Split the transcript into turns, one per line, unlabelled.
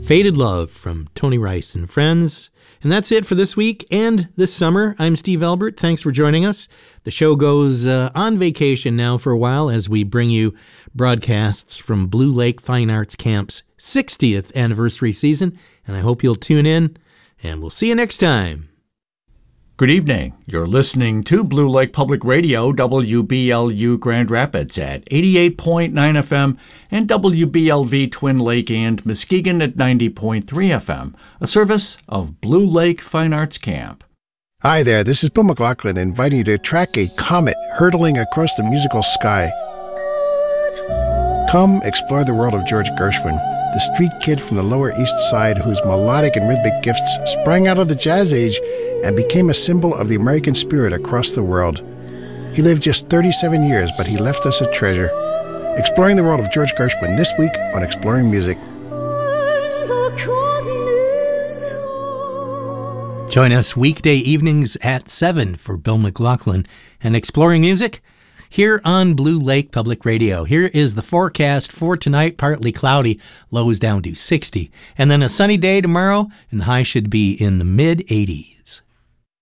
Faded Love from Tony Rice and Friends. And that's it for this week and this summer. I'm Steve Albert. Thanks for joining us. The show goes on vacation now for a while as we bring you broadcasts from Blue Lake Fine Arts Camp's 60th anniversary season. And I hope you'll tune in, and we'll see you next time.
Good evening. You're listening to Blue Lake Public Radio, WBLU Grand Rapids at 88.9 FM and WBLV Twin Lake and Muskegon at 90.3 FM, a service of Blue Lake Fine Arts Camp.
Hi there, this is Bill McLaughlin inviting you to track a comet hurtling across the musical sky. Come explore the world of George Gershwin, the street kid from the Lower East Side whose melodic and rhythmic gifts sprang out of the jazz age and became a symbol of the American spirit across the world. He lived just 37 years, but he left us a treasure. Exploring the world of George Gershwin this week on Exploring Music.
Join us weekday evenings at 7 for Bill McLaughlin and Exploring Music here on Blue Lake Public Radio. Here is the forecast for tonight. Partly cloudy, lows down to 60. And then a sunny day tomorrow, and the high should be in the mid-80s.